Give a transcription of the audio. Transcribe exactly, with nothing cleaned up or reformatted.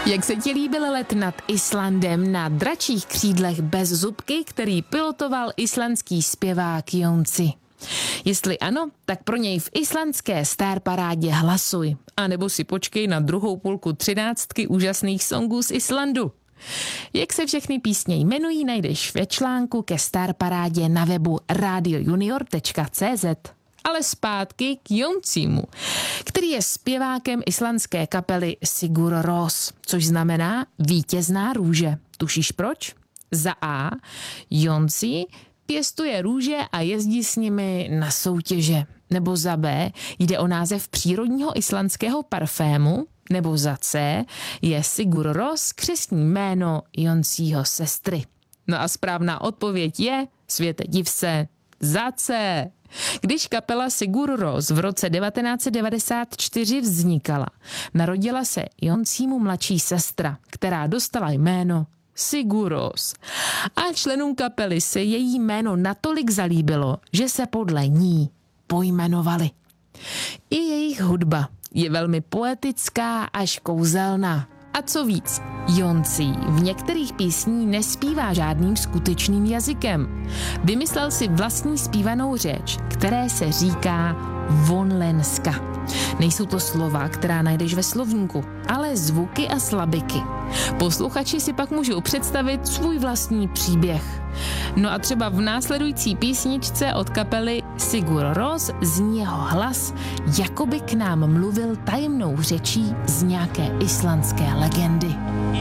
Jak se ti líbil let nad Islandem na dračích křídlech bez zubky, který pilotoval islandský zpěvák Jónsi? Jestli ano, tak pro něj v islandské Star Parádě hlasuj. A nebo si počkej na druhou půlku třináctky úžasných songů z Islandu. Jak se všechny písně jmenují, najdeš ve článku ke Star Parádě na webu radio junior tečka cé zet. Ale zpátky k Jónsimu, který je zpěvákem islandské kapely Sigur Rós, což znamená vítězná růže. Tušíš proč? Za A. Jónsi pěstuje růže a jezdí s nimi na soutěže. Nebo za B. Jde o název přírodního islandského parfému. Nebo za C. Je Sigur Rós křestní jméno Jónsiho sestry. No a správná odpověď je, světe div se, za C. Když kapela Sigur Rós v roce devatenáct set devadesát čtyři vznikala, narodila se Jónsimu mladší sestra, která dostala jméno Sigur Rós. A členům kapely se její jméno natolik zalíbilo, že se podle ní pojmenovali. I jejich hudba je velmi poetická až kouzelná. A co víc, Jónsi v některých písní nespívá žádným skutečným jazykem. Vymyslel si vlastní zpívanou řeč, které se říká vonlenska. Nejsou to slova, která najdeš ve slovníku, ale zvuky a slabiky. Posluchači si pak můžou představit svůj vlastní příběh. No a třeba v následující písničce od kapely Sigur Rós zní jeho hlas, jako by k nám mluvil tajemnou řečí z nějaké islandské legendy.